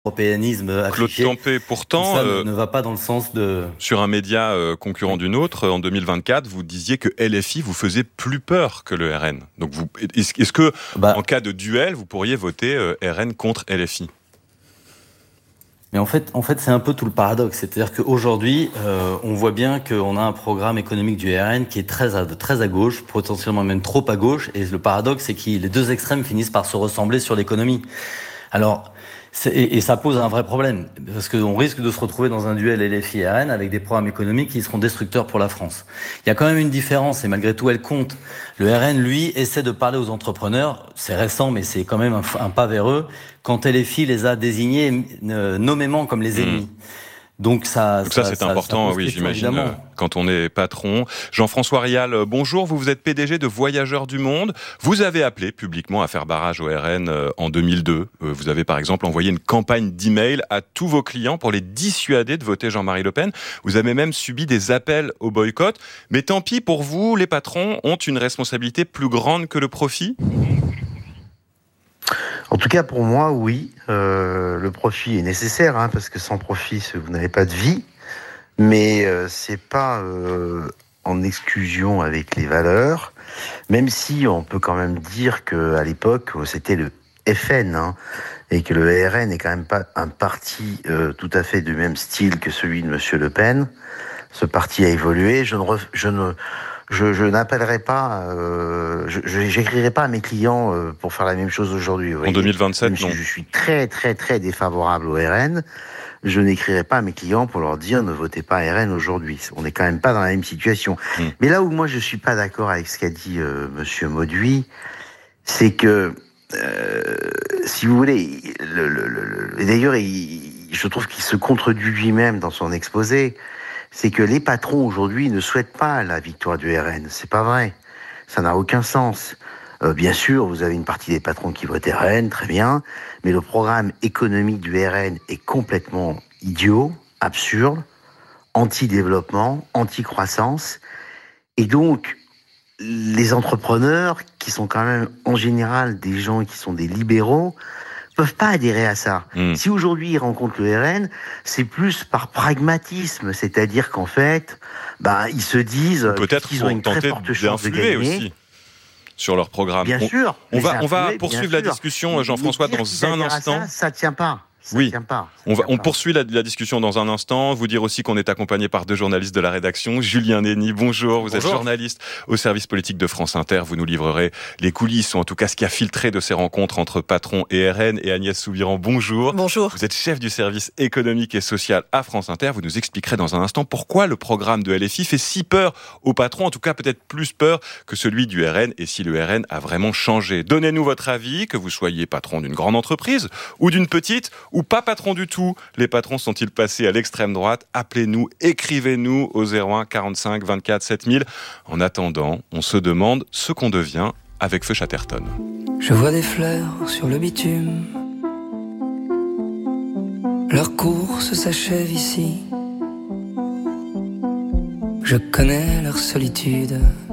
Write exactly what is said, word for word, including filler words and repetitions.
européanisme affiché. Claude Tempé, pourtant, ça ne, euh, ne va pas dans le sens de... Sur un média euh, concurrent d'une autre, en deux mille vingt-quatre, vous disiez que L F I vous faisait plus peur que le R N. Donc, vous, est-ce, est-ce que, bah, en cas de duel, vous pourriez voter euh, R N contre L F I ? Mais en fait, en fait, c'est un peu tout le paradoxe. C'est-à-dire qu'aujourd'hui, euh, on voit bien qu'on a un programme économique du R N qui est très à, très à gauche, potentiellement même trop à gauche. Et le paradoxe, c'est que les deux extrêmes finissent par se ressembler sur l'économie. Alors, c'est, et, et ça pose un vrai problème. Parce qu'on risque de se retrouver dans un duel L F I R N avec des programmes économiques qui seront destructeurs pour la France. Il y a quand même une différence, et malgré tout, elle compte. Le R N, lui, essaie de parler aux entrepreneurs. C'est récent, mais c'est quand même un, un pas vers eux. Quand L F I les a désignés euh, nommément comme les ennemis. Mmh. Donc ça, Donc ça, ça c'est ça, important, ça oui, question, j'imagine, évidemment. euh, quand on est patron. Jean-François Rial, euh, bonjour, vous, vous êtes P D G de Voyageurs du Monde. Vous avez appelé publiquement à faire barrage au R N euh, en deux mille deux. Euh, vous avez par exemple envoyé une campagne d'email à tous vos clients pour les dissuader de voter Jean-Marie Le Pen. Vous avez même subi des appels au boycott. Mais tant pis pour vous, les patrons ont une responsabilité plus grande que le profit ? En tout cas, pour moi, oui. Euh, le profit est nécessaire, hein, parce que sans profit, vous n'avez pas de vie. Mais euh, c'est pas euh, en exclusion avec les valeurs. Même si on peut quand même dire que à l'époque, c'était le F N, hein, et que le R N n'est quand même pas un parti euh, tout à fait du même style que celui de Monsieur Le Pen. Ce parti a évolué. Je ne, ref, je ne Je, je n'appellerai pas, euh, je, je j'écrirai pas à mes clients euh, pour faire la même chose aujourd'hui. En deux mille vingt-sept, même si non. Je suis très très très défavorable au R N. Je n'écrirai pas à mes clients pour leur dire ne votez pas R N aujourd'hui. On n'est quand même pas dans la même situation. Mmh. Mais là où moi je suis pas d'accord avec ce qu'a dit euh, Monsieur Mauduit, c'est que euh, si vous voulez, le, le, le, et d'ailleurs, il, je trouve qu'il se contredit lui-même dans son exposé. C'est que les patrons aujourd'hui ne souhaitent pas la victoire du R N. C'est pas vrai. Ça n'a aucun sens. Euh, bien sûr, vous avez une partie des patrons qui votent R N, très bien, mais le programme économique du R N est complètement idiot, absurde, anti-développement, anti-croissance. Et donc, les entrepreneurs, qui sont quand même en général des gens qui sont des libéraux, peuvent pas adhérer à ça. Mmh. Si aujourd'hui ils rencontrent le R N, c'est plus par pragmatisme, c'est-à-dire qu'en fait, bah ils se disent peut-être qu'ils ont une très forte chance de gagner aussi sur leur programme. Bien on, sûr. On va on va poursuivre la discussion, Jean-François, dans un instant. Ça, ça tient pas. Ça oui, tient pas. Ça on, va, tient on pas. poursuit la, la discussion dans un instant. Vous dire aussi qu'on est accompagné par deux journalistes de la rédaction. Julien Nény, bonjour. Vous bonjour. Êtes journaliste au service politique de France Inter. Vous nous livrerez les coulisses, ou en tout cas ce qui a filtré de ces rencontres entre patron et R N. Et Agnès Soubiran, bonjour. Bonjour. Vous êtes chef du service économique et social à France Inter. Vous nous expliquerez dans un instant pourquoi le programme de L F I fait si peur aux patrons, en tout cas peut-être plus peur que celui du R N, et si le R N a vraiment changé. Donnez-nous votre avis, que vous soyez patron d'une grande entreprise ou d'une petite, ou pas patron du tout. Les patrons sont-ils passés à l'extrême droite ? Appelez-nous, écrivez-nous au zéro un quarante-cinq vingt-quatre sept mille. En attendant, on se demande ce qu'on devient avec Feu Chatterton. Je vois des fleurs sur le bitume. Leur course s'achève ici. Je connais leur solitude.